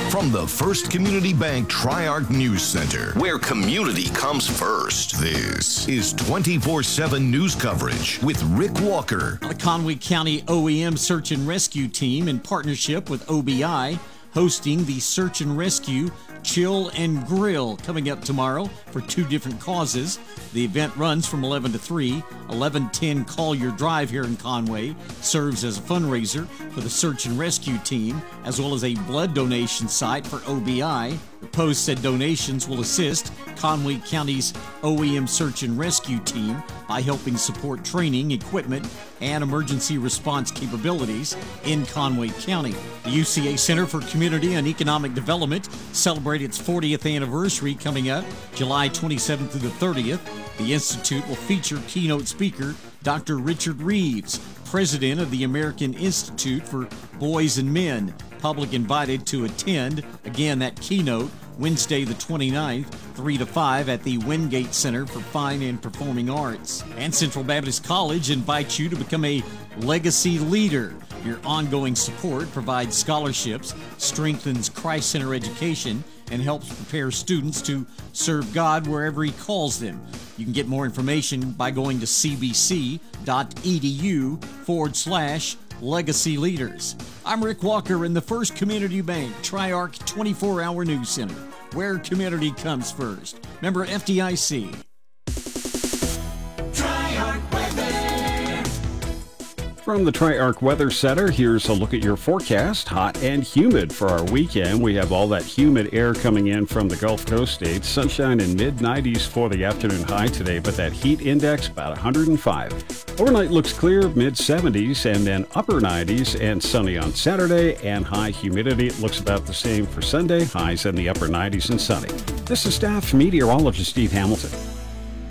From the First Community Bank Tri-Arc News Center, where community comes first, this is 24/7 news coverage with Rick Walker. The Conway County OEM Search and Rescue Team, in partnership with OBI, hosting the Search and Rescue Chill and Grill coming up tomorrow for two different causes. The event runs from 11 to 3. 1110 Collier Drive here in Conway serves as a fundraiser for the Search and Rescue Team, as well as a blood donation site for OBI. The Post said donations will assist Conway County's OEM Search and Rescue Team by helping support training, equipment, and emergency response capabilities in Conway County. The UCA Center for Community and Economic Development celebrated its 40th anniversary coming up July 27th through the 30th. The Institute will feature keynote speaker Dr. Richard Reeves, president of the American Institute for Boys and Men. Public invited to attend, again, that keynote Wednesday the 29th, 3 to 5 at the Wingate Center for Fine and Performing Arts. And Central Baptist College invites you to become a legacy leader. Your ongoing support provides scholarships, strengthens Christ Center education, and helps prepare students to serve God wherever He calls them. You can get more information by going to cbc.edu/legacy leaders. I'm Rick Walker in the First Community Bank Tri-Arc 24-hour News Center, where community comes first. Member FDIC. From the Tri-Arc Weather Center, here's a look at your forecast. Hot and humid for our weekend. We have all that humid air coming in from the Gulf Coast states. Sunshine in mid-90s for the afternoon high today, but that heat index about 105. Overnight looks clear, mid-70s, and then upper 90s, and sunny on Saturday, and high humidity looks about the same for Sunday. Highs in the upper 90s and sunny. This is staff meteorologist Steve Hamilton.